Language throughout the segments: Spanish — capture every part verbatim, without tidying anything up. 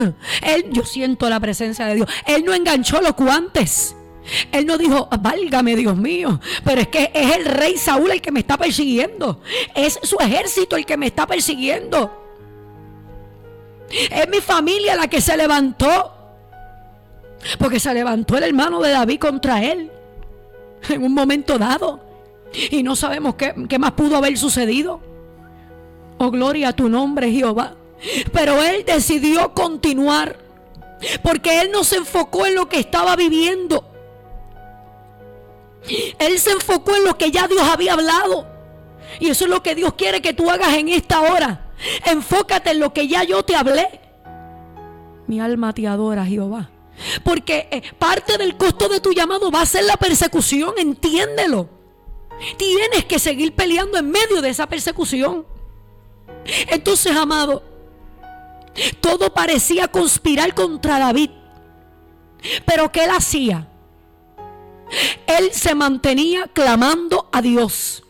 Él, yo siento la presencia de Dios. Él no enganchó los guantes. Él no dijo, válgame Dios mío, pero es que es el rey Saúl el que me está persiguiendo. Es su ejército el que me está persiguiendo. Es mi familia la que se levantó. Porque se levantó el hermano de David contra él en un momento dado. Y no sabemos qué, qué más pudo haber sucedido. Oh, gloria a tu nombre, Jehová. Pero él decidió continuar, porque él no se enfocó en lo que estaba viviendo. Él se enfocó en lo que ya Dios había hablado. Y eso es lo que Dios quiere que tú hagas en esta hora. Enfócate en lo que ya yo te hablé. Mi alma te adora, Jehová. Porque eh, parte del costo de tu llamado va a ser la persecución, entiéndelo. Tienes que seguir peleando en medio de esa persecución. Entonces, amado, todo parecía conspirar contra David. Pero ¿qué él hacía? Él se mantenía clamando a Dios.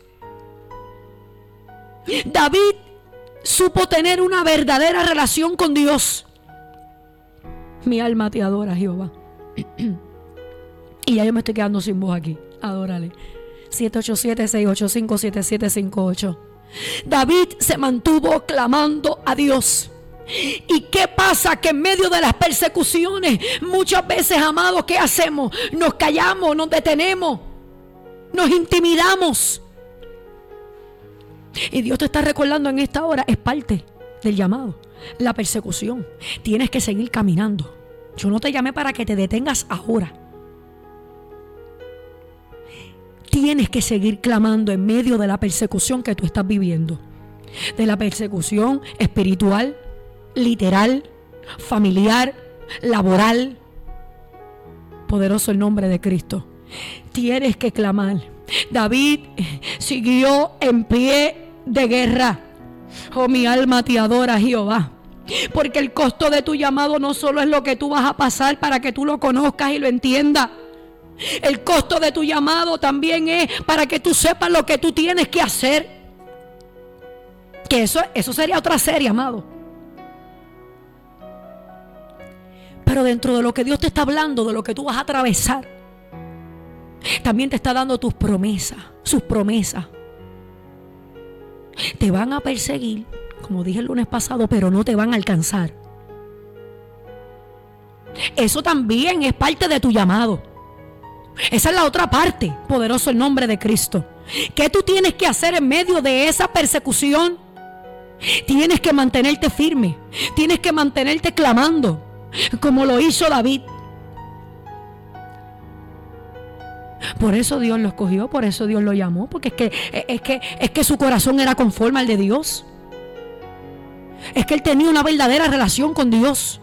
David supo tener una verdadera relación con Dios. Mi alma te adora, Jehová. Y ya yo me estoy quedando sin voz aquí. Adórale. siete ocho siete, seis ocho cinco, siete siete cinco ocho. David se mantuvo clamando a Dios. ¿Y qué pasa? Que en medio de las persecuciones, muchas veces, amados, ¿qué hacemos? Nos callamos, nos detenemos, nos intimidamos. Y Dios te está recordando en esta hora, es parte del llamado, la persecución. Tienes que seguir caminando. Yo no te llamé para que te detengas ahora. Tienes que seguir clamando en medio de la persecución que tú estás viviendo. De la persecución espiritual, literal, familiar, laboral. Poderoso el nombre de Cristo. Tienes que clamar. David siguió en pie de guerra. Oh, mi alma te adora, Jehová. Porque el costo de tu llamado no solo es lo que tú vas a pasar para que tú lo conozcas y lo entiendas. El costo de tu llamado también es para que tú sepas lo que tú tienes que hacer. Que eso, eso sería otra serie, amado. Pero dentro de lo que Dios te está hablando, de lo que tú vas a atravesar, también te está dando tus promesas, sus promesas. Te van a perseguir, como dije el lunes pasado, pero no te van a alcanzar. Eso también es parte de tu llamado. Esa es la otra parte. Poderoso el nombre de Cristo. ¿Qué tú tienes que hacer en medio de esa persecución? Tienes que mantenerte firme. Tienes que mantenerte clamando, como lo hizo David. Por eso Dios lo escogió, por eso Dios lo llamó, porque es que, es que, es que su corazón era conforme al de Dios. Es que él tenía una verdadera relación con Dios.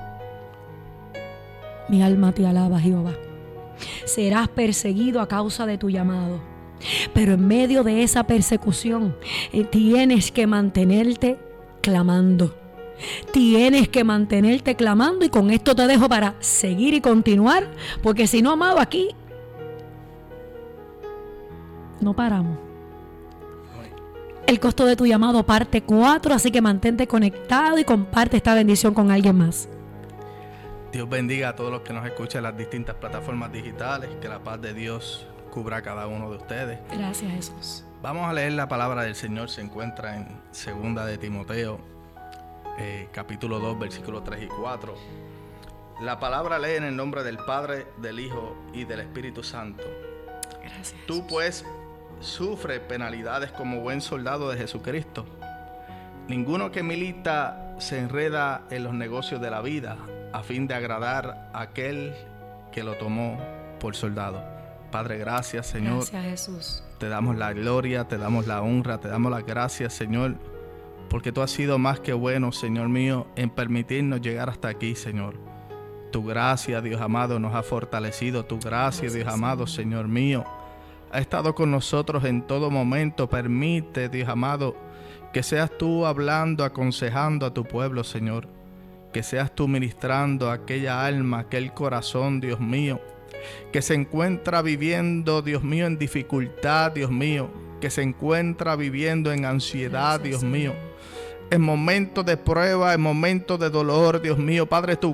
Mi alma te alaba, Jehová. Serás perseguido a causa de tu llamado, pero en medio de esa persecución eh, tienes que mantenerte clamando. Tienes que mantenerte clamando, y con esto te dejo para seguir y continuar, porque si no, amado, aquí no paramos. El costo de tu llamado, parte cuatro, así que mantente conectado y comparte esta bendición con alguien más. Dios bendiga a todos los que nos escuchan en las distintas plataformas digitales. Que la paz de Dios cubra a cada uno de ustedes. Gracias, Jesús. Vamos a leer la palabra del Señor. Se encuentra en segunda de Timoteo, eh, capítulo dos, versículos tres y cuatro. La palabra lee en el nombre del Padre, del Hijo y del Espíritu Santo. Gracias, Jesús. Tú pues sufre penalidades como buen soldado de Jesucristo. Ninguno que milita se enreda en los negocios de la vida a fin de agradar a aquel que lo tomó por soldado. Padre, gracias, Señor. Gracias, Jesús. Te damos la gloria, te damos la honra, te damos las gracias, Señor, porque tú has sido más que bueno, Señor mío, en permitirnos llegar hasta aquí, Señor. Tu gracia, Dios amado, nos ha fortalecido. Tu gracia, gracias, Dios amado, Señor. Señor mío, ha estado con nosotros en todo momento. Permite, Dios amado, que seas tú hablando, aconsejando a tu pueblo, Señor. Que seas tú ministrando a aquella alma, aquel corazón, Dios mío, que se encuentra viviendo, Dios mío, en dificultad, Dios mío, que se encuentra viviendo en ansiedad, Dios mío. en momentos de prueba, en momentos de dolor, Dios mío, Padre, tu